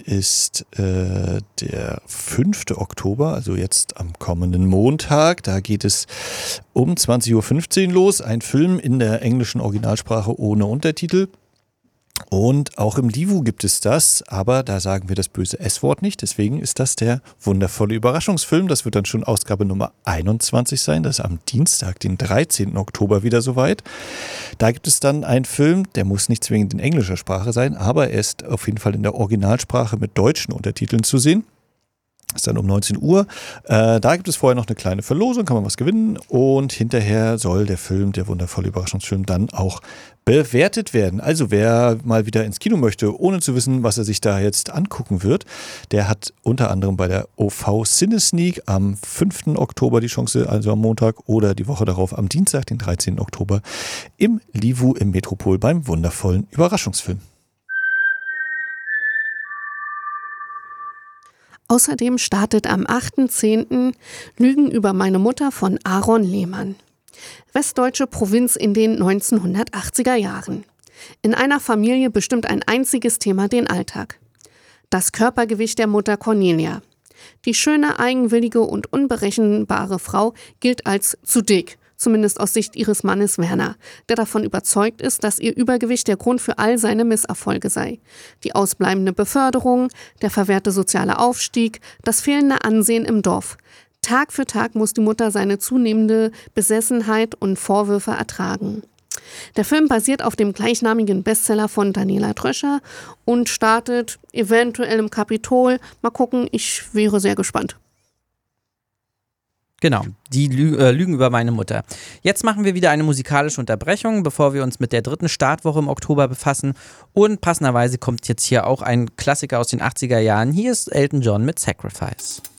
ist der 5. Oktober, also jetzt am kommenden Montag. Da geht es um 20.15 Uhr los. Ein Film in der englischen Originalsprache ohne Untertitel. Und auch im Livu gibt es das, aber da sagen wir das böse S-Wort nicht. Deswegen ist das der wundervolle Überraschungsfilm. Das wird dann schon Ausgabe Nummer 21 sein. Das ist am Dienstag, den 13. Oktober wieder soweit. Da gibt es dann einen Film, der muss nicht zwingend in englischer Sprache sein, aber er ist auf jeden Fall in der Originalsprache mit deutschen Untertiteln zu sehen. Das ist dann um 19 Uhr. Da gibt es vorher noch eine kleine Verlosung, kann man was gewinnen. Und hinterher soll der Film, der wundervolle Überraschungsfilm, dann auch bewertet werden. Also wer mal wieder ins Kino möchte, ohne zu wissen, was er sich da jetzt angucken wird, der hat unter anderem bei der OV Cinesneak am 5. Oktober die Chance, also am Montag, oder die Woche darauf am Dienstag, den 13. Oktober, im Livu im Metropol beim wundervollen Überraschungsfilm. Außerdem startet am 8.10. Lügen über meine Mutter von Aaron Lehmann. Westdeutsche Provinz in den 1980er Jahren. In einer Familie bestimmt ein einziges Thema den Alltag. Das Körpergewicht der Mutter Cornelia. Die schöne, eigenwillige und unberechenbare Frau gilt als zu dick, zumindest aus Sicht ihres Mannes Werner, der davon überzeugt ist, dass ihr Übergewicht der Grund für all seine Misserfolge sei. Die ausbleibende Beförderung, der verwehrte soziale Aufstieg, das fehlende Ansehen im Dorf. Tag für Tag muss die Mutter seine zunehmende Besessenheit und Vorwürfe ertragen. Der Film basiert auf dem gleichnamigen Bestseller von Daniela Tröscher und startet eventuell im Kapitol. Mal gucken, ich wäre sehr gespannt. Genau, die Lügen über meine Mutter. Jetzt machen wir wieder eine musikalische Unterbrechung, bevor wir uns mit der 3. Startwoche im Oktober befassen. Und passenderweise kommt jetzt hier auch ein Klassiker aus den 80er Jahren. Hier ist Elton John mit Sacrifice.